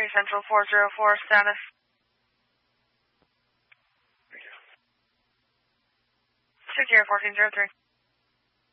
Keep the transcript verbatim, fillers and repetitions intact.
Miami Central four zero four, status. Secure fourteen zero three.